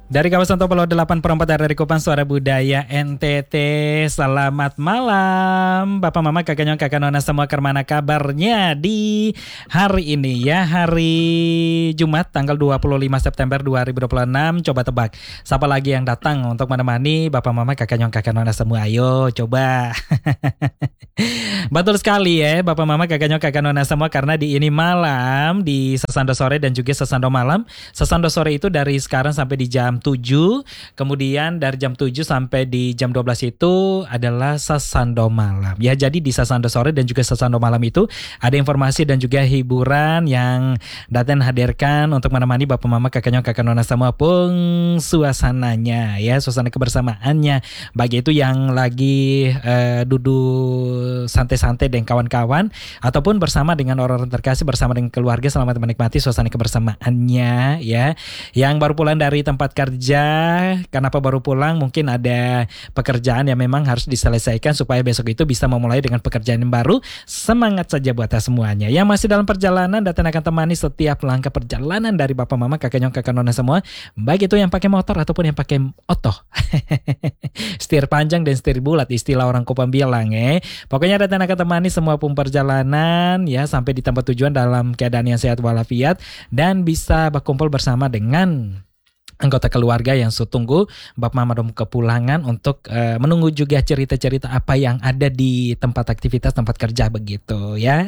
Dari kawasan Topelo 8/4 dari Kupang Suara Budaya NTT. Selamat malam Bapak Mama Kakak Nyong Kakak Nona semua, kemana kabarnya di hari ini ya, hari Jumat tanggal 25 September 2026. Coba tebak siapa lagi yang datang untuk menemani Bapak Mama Kakak Nyong Kakak Nona semua, ayo coba. Betul sekali ya Bapak Mama Kakak Nyong Kakak Nona semua, karena di ini malam di Sesando Sore dan juga Sesando Malam. Sesando Sore itu dari sekarang sampai di jam 7, kemudian dari jam 7 sampai di jam 12 itu adalah Sesando Malam. Ya, jadi di Sesando Sore dan juga Sesando Malam itu ada informasi dan juga hiburan yang Daten hadirkan untuk menemani Bapak Mama Kakak Nyong Kakak Nona semua pun suasananya ya, suasana kebersamaannya. Bagi itu yang lagi duduk santai-santai dengan kawan-kawan ataupun bersama dengan orang terkasih, bersama dengan keluarga, selamat menikmati suasana kebersamaannya ya. Yang baru pulang dari tempat kerja, kenapa baru pulang? Mungkin ada pekerjaan yang memang harus diselesaikan supaya besok itu bisa memulai dengan pekerjaan yang baru. Semangat saja buat semuanya. Yang masih dalam perjalanan, Daten akan temani setiap langkah perjalanan dari Bapak Mama Kakak Nyong Kakak Nona semua, baik itu yang pakai motor ataupun yang pakai oto. Setir panjang dan setir bulat, istilah orang Kupang bilang ya. Pokoknya Daten akan temani semua pun perjalanan ya sampai di tempat tujuan dalam keadaan yang sehat walafiat dan bisa berkumpul bersama dengan anggota keluarga yang tunggu Bapak Mama dom kepulangan untuk menunggu juga cerita-cerita apa yang ada di tempat aktivitas, tempat kerja begitu ya.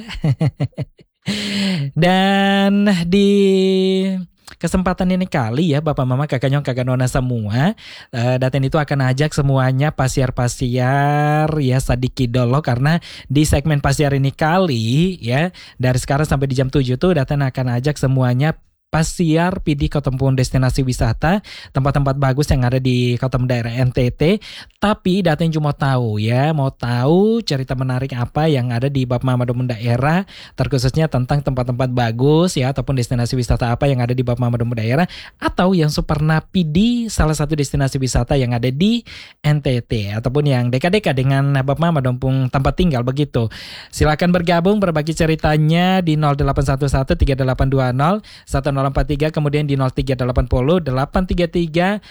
Dan di kesempatan ini kali ya Bapak Mama Kakak Nyong Kakak Nona semua, Daten itu akan ajak semuanya pasiar-pasiar ya sedikit dulu, karena di segmen pasiar ini kali ya dari sekarang sampai di jam 7 tuh Daten akan ajak semuanya pasiar PD ketempun destinasi wisata, tempat-tempat bagus yang ada di kota daerah NTT. Tapi Daten cuma tahu ya, mau tahu cerita menarik apa yang ada di Bapak Mama Dom daerah, terkhususnya tentang tempat-tempat bagus ya ataupun destinasi wisata apa yang ada di Bapak Mama Dom daerah, atau yang Superna PD salah satu destinasi wisata yang ada di NTT ataupun yang dekat-dekat dengan Bapak Mama Dom tempat tinggal begitu. Silakan bergabung berbagi ceritanya di 0811 3820 1043, kemudian di 0380 833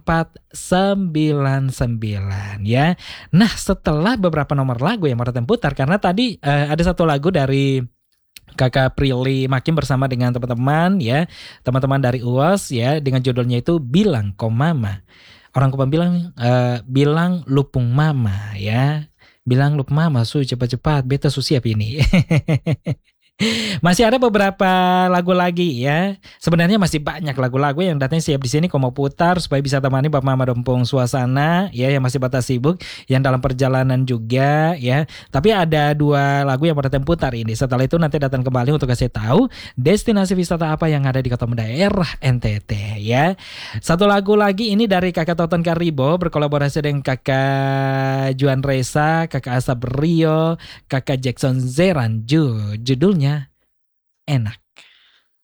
499 ya. Nah, setelah beberapa nomor lagu yang mau Daten putar, karena tadi ada satu lagu dari Kakak Prilly Makim bersama dengan teman-teman ya, teman-teman dari UAS ya, dengan judulnya itu Bilang Ko Mama. Orang Kupang bilang bilang lupung mama ya. Bilang lup mama su cepat-cepat beta su siap ini. Masih ada beberapa lagu lagi ya. Sebenarnya masih banyak lagu-lagu yang Daten siap di sini kau mau putar supaya bisa temani Bapak Mama Dompong suasana ya, yang masih batas sibuk, yang dalam perjalanan juga ya. Tapi ada dua lagu yang mau Daten putar ini. Setelah itu nanti Daten kembali untuk kasih tahu destinasi wisata apa yang ada di kota daerah NTT ya. Satu lagu lagi ini dari Kakak Toton Karibo berkolaborasi dengan Kakak Juan Reza, Kakak Asap Rio, Kakak Jackson Zeranju. Judulnya Enak.